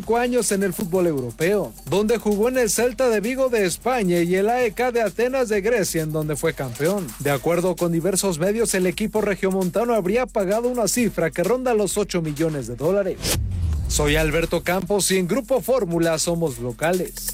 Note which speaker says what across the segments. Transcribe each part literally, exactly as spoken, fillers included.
Speaker 1: cinco años en el fútbol europeo, donde jugó en el Celta de Vigo de España y el A E K de Atenas de Grecia, en donde fue campeón. De acuerdo con diversos medios, el equipo regiomontano habría pagado una cifra que ronda los ocho millones de dólares. Soy Alberto Campos y en Grupo Fórmula somos locales.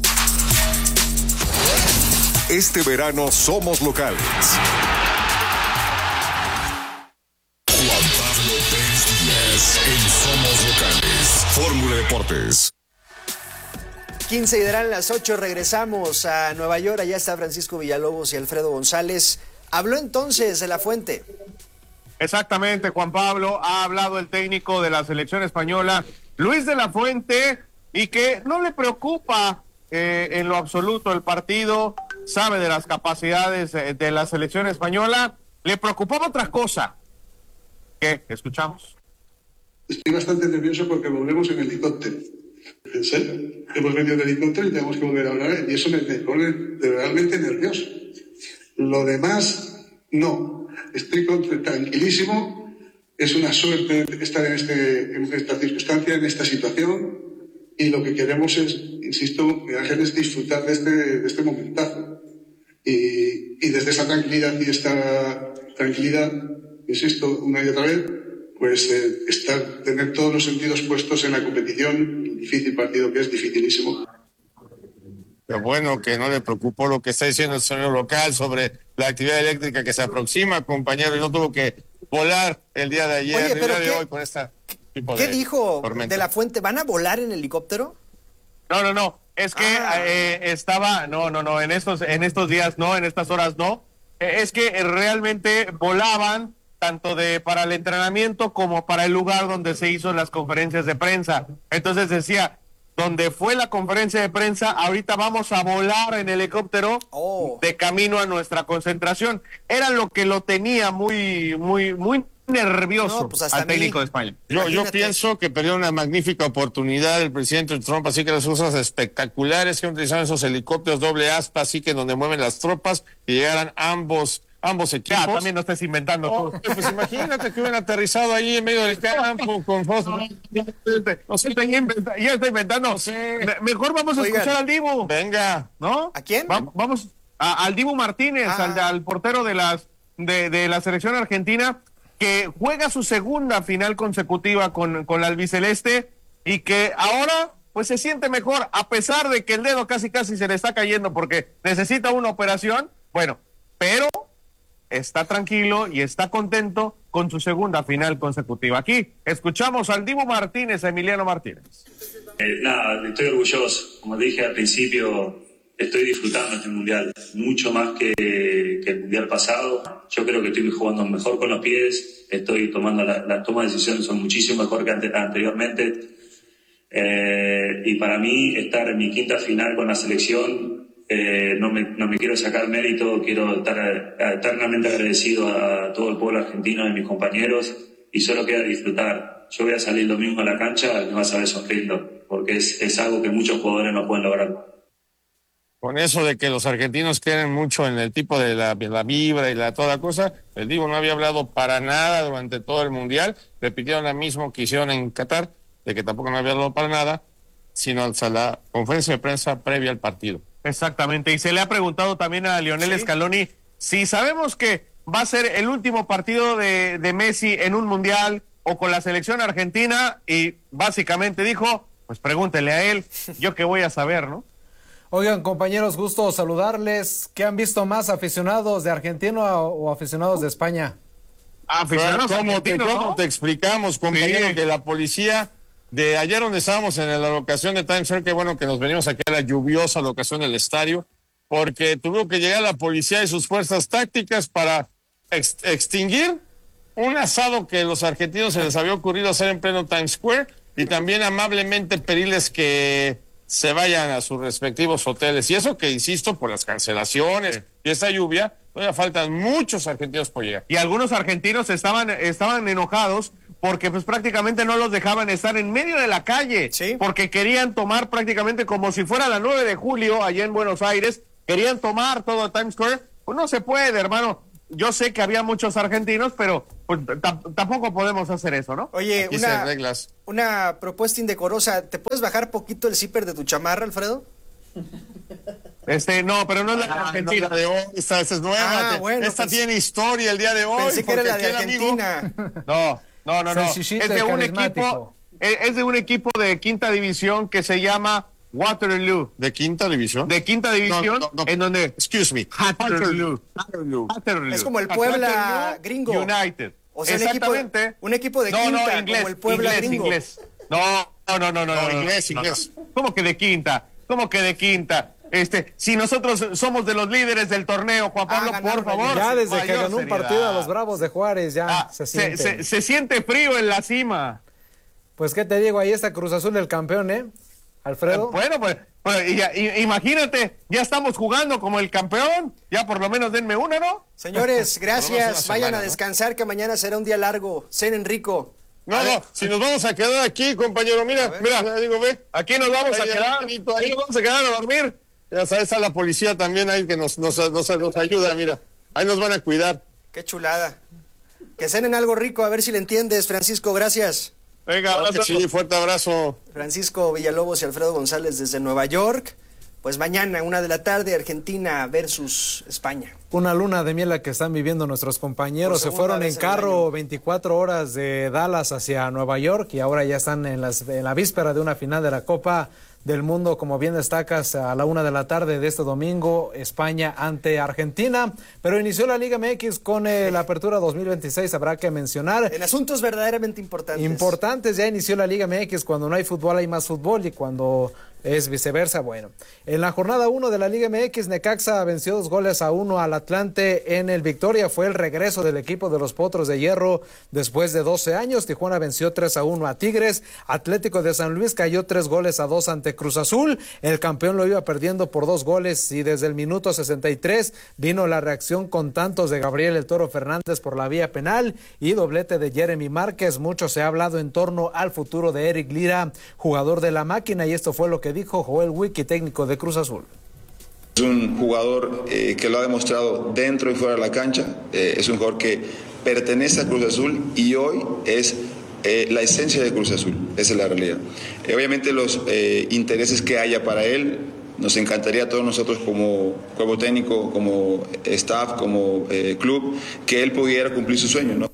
Speaker 2: Este verano somos locales. Juan Pablo Pérez Díaz en Somos Locales. Fórmula Deportes.
Speaker 3: quince y darán las ocho, regresamos a Nueva York, allá está Francisco Villalobos y Alfredo González. Habló entonces de La Fuente.
Speaker 4: Exactamente, Juan Pablo, ha hablado el técnico de la selección española, Luis de la Fuente, y que no le preocupa eh, en lo absoluto el partido, sabe de las capacidades de la selección española, le preocupaba otra cosa. ¿Qué? ¿Escuchamos?
Speaker 5: Estoy bastante nervioso porque volvemos en helicóptero. En serio, hemos venido en helicóptero y tenemos que volver a hablar y eso me, me pone realmente nervioso. Lo demás, no. Estoy tranquilísimo. Es una suerte estar en, este, en esta circunstancia, en esta situación. Y lo que queremos es, insisto, Ángel, es disfrutar de este, de este momentazo. Y, y desde esa tranquilidad y esta tranquilidad, insisto, una y otra vez, pues eh, estar, tener todos los sentidos puestos en la competición, el difícil partido que es, dificilísimo.
Speaker 6: Pero bueno, que no le preocupó lo que está diciendo el señor local sobre la actividad eléctrica que se aproxima, compañero, y no tuvo que volar el día de ayer,
Speaker 3: Oye,
Speaker 6: el
Speaker 3: pero
Speaker 6: día
Speaker 3: ¿qué,
Speaker 6: de hoy con esta tipo
Speaker 3: ¿qué
Speaker 6: de
Speaker 3: dijo
Speaker 6: tormenta.
Speaker 3: de la Fuente? ¿Van a volar en helicóptero?
Speaker 4: No, no, no, es que
Speaker 3: Ah.
Speaker 4: eh, estaba, no, no, no, en estos, en estos días no, en estas horas no, eh, es que realmente volaban tanto de para el entrenamiento como para el lugar donde se hizo las conferencias de prensa. Entonces decía, donde fue la conferencia de prensa, ahorita vamos a volar en helicóptero
Speaker 3: Oh.
Speaker 4: de camino a nuestra concentración. Era lo que lo tenía muy, muy, muy nervioso
Speaker 3: No, pues hasta
Speaker 4: al técnico
Speaker 3: a mí.
Speaker 4: de España.
Speaker 6: Yo, yo
Speaker 3: Imagínate.
Speaker 6: pienso que perdió una magnífica oportunidad el presidente Trump, así que las cosas espectaculares que utilizaron esos helicópteros doble aspa, así que donde mueven las tropas y llegaran ambos ambos equipos.
Speaker 4: Ya, también no estés inventando
Speaker 6: Oh,
Speaker 4: tú.
Speaker 6: pues imagínate que hubieran aterrizado ahí en medio del campo con fósforo.
Speaker 4: No sé, ya inventa- ya está inventando. Me- Mejor vamos a
Speaker 3: Oigan.
Speaker 4: escuchar al Dibu.
Speaker 6: Venga.
Speaker 4: ¿No?
Speaker 3: ¿A quién?
Speaker 4: Va- vamos a- al Dibu Martínez,
Speaker 3: Ah.
Speaker 4: al, al portero de las de, de la selección argentina, que juega su segunda final consecutiva con, con la albiceleste y que ahora pues se siente mejor, a pesar de que el dedo casi casi se le está cayendo porque necesita una operación. Bueno, pero está tranquilo y está contento con su segunda final consecutiva. Aquí escuchamos al Dibu Martínez, a Emiliano Martínez.
Speaker 7: Eh, nada, estoy orgulloso. Como te dije al principio, estoy disfrutando este mundial, mucho más que, que el mundial pasado. Yo creo que estoy jugando mejor con los pies, estoy tomando la, la toma de decisiones son muchísimo mejor que ante, anteriormente. Eh, y para mí, estar en mi quinta final con la selección, eh, no, me, no me quiero sacar mérito, quiero estar eh, eternamente agradecido a todo el pueblo argentino, a mis compañeros, y solo queda disfrutar. Yo voy a salir lo mismo a la cancha y me vas a ver sonriendo, porque es, es algo que muchos jugadores no pueden lograr.
Speaker 6: Con eso de que los argentinos creen mucho en el tipo de la, la vibra y la toda cosa, el Divo no había hablado para nada durante todo el mundial, repitieron lo mismo que hicieron en Qatar, de que tampoco no había hablado para nada, sino hasta la conferencia de prensa previa al partido.
Speaker 4: Exactamente, y se le ha preguntado también a Lionel
Speaker 3: ¿Sí?
Speaker 4: Scaloni si sabemos que va a ser el último partido de, de Messi en un mundial o con la selección argentina, y básicamente dijo, pues pregúntele a él, yo qué voy a saber, ¿no?
Speaker 1: Oigan, compañeros, gusto saludarles. ¿Qué han visto más, aficionados de Argentina o, o aficionados de España?
Speaker 4: Aficionados
Speaker 6: ¿Cómo te,
Speaker 4: argentinos,
Speaker 6: cómo
Speaker 4: ¿no?
Speaker 6: te explicamos, compañero,
Speaker 4: Sí.
Speaker 6: que la policía de ayer donde estábamos en la locación de Times Square, que bueno que nos venimos aquí a la lluviosa locación del estadio, porque tuvo que llegar la policía y sus fuerzas tácticas para ex- extinguir un asado que los argentinos se les había ocurrido hacer en pleno Times Square y también amablemente pedirles que se vayan a sus respectivos hoteles. Y eso que, insisto, por las cancelaciones y esta lluvia, todavía faltan muchos argentinos por llegar.
Speaker 4: Y algunos argentinos estaban, estaban enojados porque pues prácticamente no los dejaban estar en medio de la calle,
Speaker 3: Sí.
Speaker 4: porque querían tomar prácticamente como si fuera la nueve de julio allá en Buenos Aires, querían tomar todo Times Square. Pues no se puede, hermano. yo sé que había muchos argentinos, pero pues, t- tampoco podemos hacer eso, ¿no?
Speaker 3: Oye,
Speaker 6: Aquí sí hay
Speaker 3: una,
Speaker 6: reglas.
Speaker 3: una propuesta indecorosa. ¿Te puedes bajar poquito el zipper de tu chamarra, Alfredo?
Speaker 4: Este, no, pero no es la
Speaker 6: Ah,
Speaker 4: Argentina.
Speaker 6: no, la de hoy, esta, esta es nueva.
Speaker 3: Ah,
Speaker 6: te-
Speaker 3: bueno,
Speaker 6: esta
Speaker 3: pues,
Speaker 6: tiene historia el día de hoy.
Speaker 3: Pensé que era
Speaker 6: porque
Speaker 3: la de
Speaker 6: aquí el amigo-
Speaker 3: Argentina.
Speaker 4: No, no, no, no.
Speaker 1: Sencillito
Speaker 4: Es de
Speaker 1: y
Speaker 4: un
Speaker 1: carismático.
Speaker 4: equipo, es es de un equipo de quinta división que se llama Waterloo.
Speaker 6: ¿De quinta división?
Speaker 4: De quinta división,
Speaker 6: No, no, no.
Speaker 4: en donde
Speaker 6: Excuse me.
Speaker 4: Waterloo.
Speaker 6: Waterloo.
Speaker 4: Waterloo.
Speaker 3: Es como el Puebla
Speaker 4: Waterloo
Speaker 3: gringo.
Speaker 4: United.
Speaker 3: O sea, un equipo-
Speaker 4: Exactamente.
Speaker 3: un equipo de
Speaker 4: no,
Speaker 3: quinta,
Speaker 4: no, inglés,
Speaker 3: como el Puebla
Speaker 4: inglés,
Speaker 3: gringo.
Speaker 4: inglés. No, no, no, no, no,
Speaker 6: No,
Speaker 4: no,
Speaker 6: inglés,
Speaker 4: no,
Speaker 6: inglés.
Speaker 4: no. ¿Cómo que de quinta? ¿Cómo que de quinta? Este, si nosotros somos de los líderes del torneo, Juan Pablo,
Speaker 3: ganar,
Speaker 4: por favor.
Speaker 1: Ya desde que
Speaker 4: mayor
Speaker 1: ganó un
Speaker 4: seriedad.
Speaker 1: partido a los Bravos de Juárez, ya
Speaker 4: Ah,
Speaker 1: se
Speaker 4: se,
Speaker 1: siente.
Speaker 4: se- se siente frío en la cima.
Speaker 1: Pues, ¿qué te digo? Ahí está Cruz Azul, el campeón, ¿eh? Alfredo.
Speaker 4: Bueno, pues, pues, y- y- imagínate, ya estamos jugando como el campeón. Ya por lo menos denme una, ¿no?
Speaker 3: Señores, gracias.
Speaker 6: una
Speaker 3: Vayan
Speaker 6: semana,
Speaker 3: a
Speaker 6: ¿no?
Speaker 3: descansar, que mañana será un día largo. Cenen rico.
Speaker 6: No, no, si nos vamos a quedar aquí, compañero, mira, mira, digo, ve.
Speaker 4: Aquí nos vamos a
Speaker 6: Ahí,
Speaker 4: quedar.
Speaker 6: ahí,
Speaker 4: Aquí nos vamos a quedar a dormir.
Speaker 6: Ya sabes, está la policía también ahí que nos, nos, nos, nos ayuda, mira. Ahí nos van a cuidar.
Speaker 3: Qué chulada. Que cenen algo rico, a ver si le entiendes, Francisco. Gracias.
Speaker 4: Venga,
Speaker 6: Claro que
Speaker 4: abrazo.
Speaker 6: sí, fuerte abrazo.
Speaker 3: Francisco Villalobos y Alfredo González desde Nueva York. Pues mañana, una de la tarde, Argentina versus España.
Speaker 1: Una luna de miel la que están viviendo nuestros compañeros.
Speaker 3: Por
Speaker 1: Se
Speaker 3: segunda
Speaker 1: fueron
Speaker 3: vez
Speaker 1: en
Speaker 3: en el
Speaker 1: carro
Speaker 3: año.
Speaker 1: veinticuatro horas de Dallas hacia Nueva York y ahora ya están en, las, en la víspera de una final de la Copa del Mundo, como bien destacas, a la una de la tarde de este domingo, España ante Argentina. Pero inició la Liga M X con eh, la apertura dos mil veintiséis, habrá que mencionar.
Speaker 3: En asuntos verdaderamente importantes.
Speaker 1: Importantes, ya inició la Liga M X, cuando no hay fútbol hay más fútbol y cuando es viceversa, bueno. En la jornada uno de la Liga M X, Necaxa venció dos goles a uno al Atlante en el Victoria, fue el regreso del equipo de los Potros de Hierro después de doce años. Tijuana venció tres a uno a Tigres, Atlético de San Luis cayó tres goles a dos ante Cruz Azul, el campeón lo iba perdiendo por dos goles y desde el minuto sesenta y tres vino la reacción con tantos de Gabriel El Toro Fernández por la vía penal y doblete de Jeremy Márquez. Mucho se ha hablado en torno al futuro de Eric Lira, jugador de la máquina, y esto fue lo que dijo Joel Wiki, técnico de Cruz Azul.
Speaker 8: Es un jugador eh, que lo ha demostrado dentro y fuera de la cancha, eh, es un jugador que pertenece a Cruz Azul y hoy es eh, la esencia de Cruz Azul, esa es la realidad. Eh, obviamente los eh, intereses que haya para él, nos encantaría a todos nosotros como cuerpo técnico, como staff, como eh, club, que él pudiera cumplir su sueño, ¿no?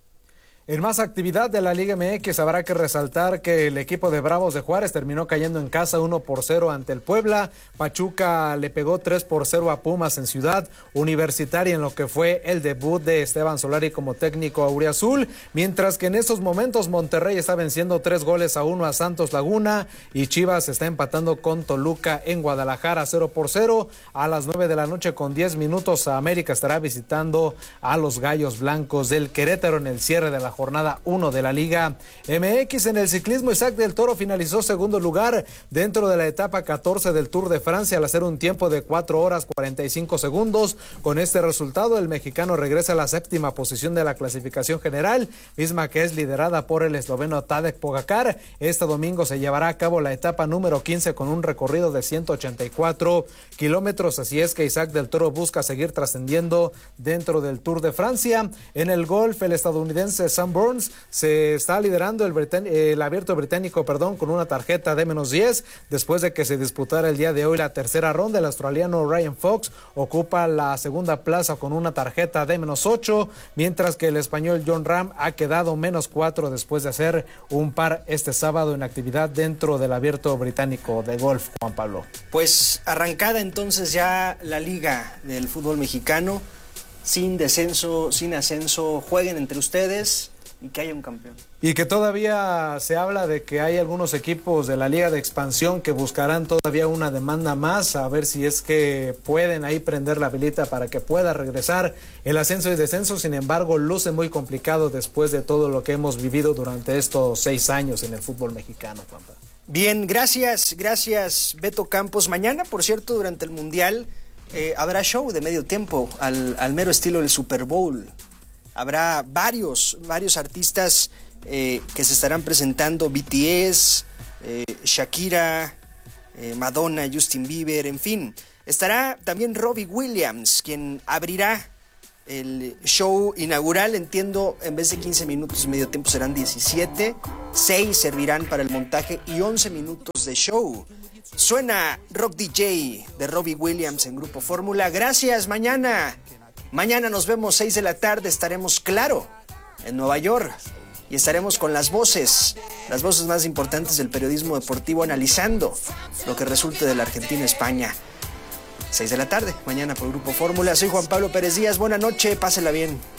Speaker 1: En más actividad de la Liga M X habrá que resaltar que el equipo de Bravos de Juárez terminó cayendo en casa uno por cero ante el Puebla. Pachuca le pegó tres por cero a Pumas en Ciudad Universitaria en lo que fue el debut de Esteban Solari como técnico auriazul, mientras que en estos momentos Monterrey está venciendo tres goles a uno a Santos Laguna y Chivas está empatando con Toluca en Guadalajara cero por cero. A las nueve de la noche con diez minutos América estará visitando a los Gallos Blancos del Querétaro en el cierre de la jornada uno de la Liga M X. En el ciclismo, Isaac del Toro finalizó segundo lugar dentro de la etapa catorce del Tour de Francia al hacer un tiempo de cuatro horas cuarenta y cinco segundos. Con este resultado, el mexicano regresa a la séptima posición de la clasificación general, misma que es liderada por el esloveno Tadej Pogačar. Este domingo se llevará a cabo la etapa número quince con un recorrido de ciento ochenta y cuatro kilómetros, así es que Isaac del Toro busca seguir trascendiendo dentro del Tour de Francia. En el golf, el estadounidense Sam Burns se está liderando el, Britan- el abierto británico, perdón, con una tarjeta de menos diez, después de que se disputara el día de hoy la tercera ronda. El australiano Ryan Fox ocupa la segunda plaza con una tarjeta de menos ocho, mientras que el español John Ram ha quedado menos cuatro después de hacer un par este sábado en actividad dentro del abierto británico de golf, Juan Pablo.
Speaker 3: Pues arrancada entonces ya la liga del fútbol mexicano, sin descenso, sin ascenso, jueguen entre ustedes y que haya un campeón.
Speaker 1: Y que todavía se habla de que hay algunos equipos de la Liga de Expansión que buscarán todavía una demanda más, a ver si es que pueden ahí prender la velita para que pueda regresar el ascenso y descenso. Sin embargo, luce muy complicado después de todo lo que hemos vivido durante estos seis años en el fútbol mexicano, Juanpa.
Speaker 3: Bien, gracias, gracias Beto Campos. Mañana, por cierto, durante el Mundial eh, habrá show de medio tiempo al, al mero estilo del Super Bowl. Habrá varios, varios artistas eh, que se estarán presentando, B T S, eh, Shakira, eh, Madonna, Justin Bieber, en fin. Estará también Robbie Williams, quien abrirá el show inaugural. Entiendo, en vez de quince minutos de medio tiempo serán diecisiete, seis servirán para el montaje y once minutos de show. Suena Rock D J de Robbie Williams en Grupo Fórmula. Gracias, mañana. Mañana nos vemos seis de la tarde, estaremos, claro, en Nueva York. Y estaremos con las voces, las voces más importantes del periodismo deportivo, analizando lo que resulte de la Argentina-España. seis de la tarde, mañana por Grupo Fórmula. Soy Juan Pablo Pérez Díaz, buena noche, pásela bien.